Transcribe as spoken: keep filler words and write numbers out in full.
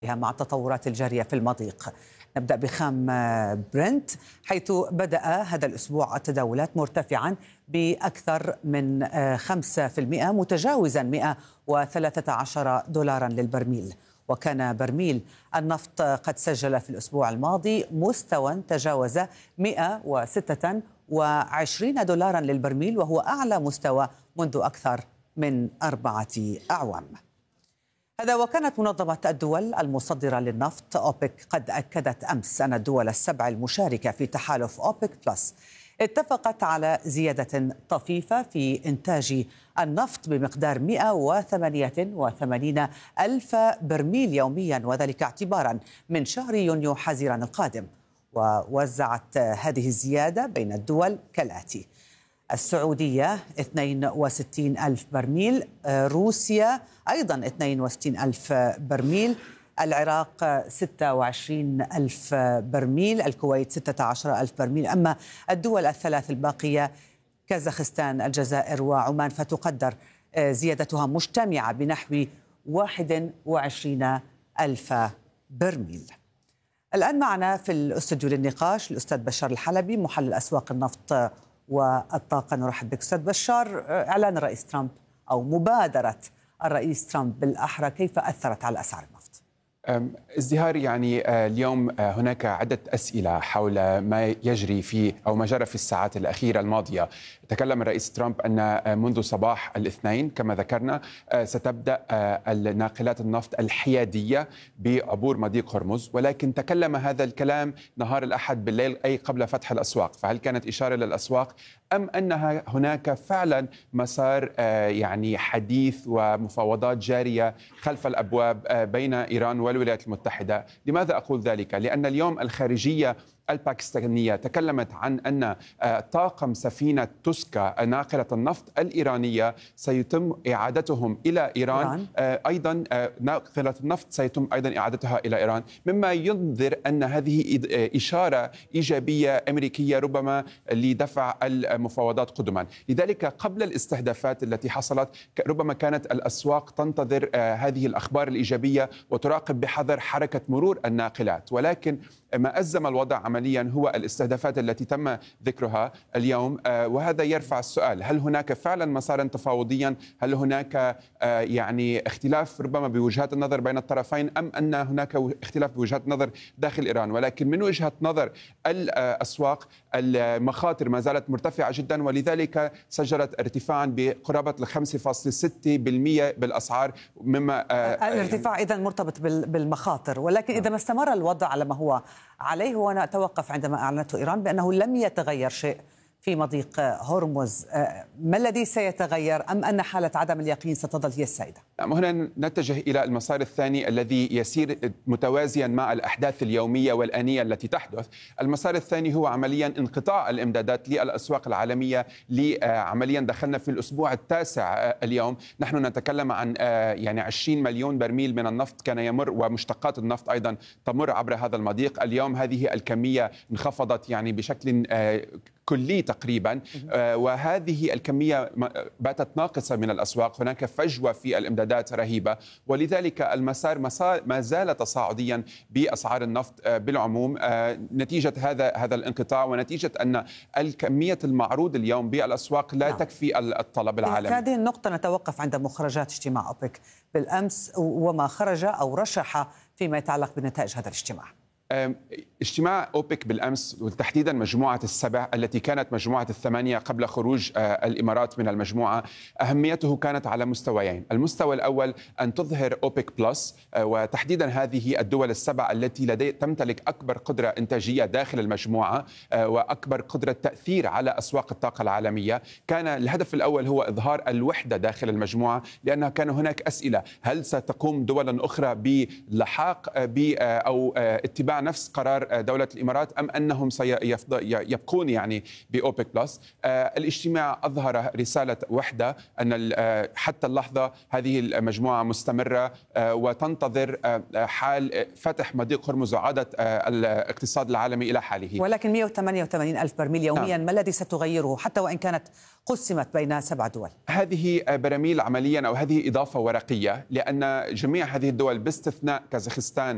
مع التطورات الجارية في المضيق. نبدأ بخام برنت، حيث بدأ هذا الأسبوع التداولات مرتفعا بأكثر من خمسة بالمئة متجاوزا مئة وثلاثة عشر دولارا للبرميل. وكان برميل النفط قد سجل في الأسبوع الماضي مستوى تجاوز مئة وستة وعشرين دولارا للبرميل، وهو أعلى مستوى منذ أكثر من أربعة أعوام. هذا وكانت منظمة الدول المصدرة للنفط أوبك قد أكدت أمس أن الدول السبع المشاركة في تحالف أوبك بلس اتفقت على زيادة طفيفة في إنتاج النفط بمقدار مئة وثمانية وثمانين ألف برميل يوميا، وذلك اعتبارا من شهر يونيو حزيران القادم. ووزعت هذه الزيادة بين الدول كالآتي: السعودية اثنين وستين ألف برميل، روسيا أيضا اثنين وستين ألف برميل، العراق ستة وعشرين ألف برميل، الكويت ستة عشر ألف برميل. أما الدول الثلاث الباقية كازاخستان، الجزائر وعمان، فتقدر زيادتها مجتمعة بنحو واحد وعشرين ألف برميل. الآن معنا في الاستوديو للنقاش الأستاذ بشار الحلبي، محلل أسواق النفط والطاقة. نرحب بك أستاذ بشار. إعلان الرئيس ترامب أو مبادرة الرئيس ترامب بالأحرى كيف أثرت على أسعار النفط؟ ازدهار يعني اليوم هناك عدة أسئلة حول ما يجري في أو ما جرى في الساعات الأخيرة الماضية. تكلم الرئيس ترامب أن منذ صباح الاثنين كما ذكرنا ستبدأ الناقلات النفط الحيادية بعبور مضيق هرمز، ولكن تكلم هذا الكلام نهار الأحد بالليل أي قبل فتح الأسواق. فهل كانت إشارة للأسواق أم أنها هناك فعلا مسار يعني حديث ومفاوضات جارية خلف الأبواب بين إيران والولايات المتحدة؟ لماذا أقول ذلك؟ لأن اليوم الخارجية الباكستانية تكلمت عن أن طاقم سفينة توسكا ناقلة النفط الإيرانية سيتم إعادتهم إلى إيران. إيران. أيضا ناقلة النفط سيتم أيضا إعادتها إلى إيران، مما ينذر أن هذه إشارة إيجابية أمريكية ربما لدفع المفاوضات قدما. لذلك قبل الاستهدافات التي حصلت ربما كانت الأسواق تنتظر هذه الأخبار الإيجابية وتراقب بحذر حركة مرور الناقلات، ولكن ما أزم الوضع عمليا هو الاستهدافات التي تم ذكرها اليوم. وهذا يرفع السؤال: هل هناك فعلا مسارا تفاوضيا؟ هل هناك يعني اختلاف ربما بوجهات النظر بين الطرفين، أم أن هناك اختلاف بوجهات النظر داخل إيران؟ ولكن من وجهة نظر الأسواق المخاطر ما زالت مرتفعة جدا، ولذلك سجلت ارتفاعا بقرابة ل خمسة فاصلة ستة بالمئة بالأسعار، مما الارتفاع إذا مرتبط بالمخاطر. ولكن إذا ما استمر الوضع على ما هو عليه، وأنا أتوقف عندما أعلنته إيران بأنه لم يتغير شيء في مضيق هرمز، ما الذي سيتغير أم أن حالة عدم اليقين ستظل هي السائدة؟ هنا نتجه إلى المسار الثاني الذي يسير متوازيا مع الأحداث اليومية والآنية التي تحدث. المسار الثاني هو عمليا انقطاع الإمدادات للأسواق العالمية. عمليا دخلنا في الأسبوع التاسع اليوم، نحن نتكلم عن يعني عشرين مليون برميل من النفط كان يمر ومشتقات النفط أيضا تمر عبر هذا المضيق. اليوم هذه الكمية انخفضت يعني بشكل كلي تقريبا، وهذه الكمية باتت ناقصة من الأسواق. هناك فجوة في الإمدادات رهيبة، ولذلك المسار ما زال تصاعديا بأسعار النفط بالعموم نتيجة هذا هذا الانقطاع، ونتيجة أن الكمية المعروض اليوم بالأسواق لا نعم. تكفي الطلب العالمي. في هذه النقطة نتوقف عند مخرجات اجتماع أوبك بالأمس وما خرج أو رشح فيما يتعلق بنتائج هذا الاجتماع. اجتماع أوبك بالأمس وتحديدا مجموعة السبع التي كانت مجموعة الثمانية قبل خروج الإمارات من المجموعة، أهميته كانت على مستويين. المستوى الأول أن تظهر أوبك بلس وتحديدا هذه الدول السبع التي لدي تمتلك أكبر قدرة إنتاجية داخل المجموعة وأكبر قدرة تأثير على أسواق الطاقة العالمية. كان الهدف الأول هو إظهار الوحدة داخل المجموعة، لأنها كان هناك أسئلة: هل ستقوم دول أخرى بلحاق ب أو اتباع نفس قرار دولة الإمارات أم أنهم سيبقون يعني بأوبك بلس؟ الاجتماع أظهر رسالة وحدة أن حتى اللحظة هذه المجموعة مستمرة وتنتظر حال فتح مضيق هرمز وعودة الاقتصاد العالمي إلى حاله. ولكن مئة وثمانية وثمانين ألف برميل يوميا نعم. ما الذي ستغيره حتى وإن كانت قسمت بين سبع دول؟ هذه براميل عمليا أو هذه إضافة ورقية، لأن جميع هذه الدول باستثناء كازاخستان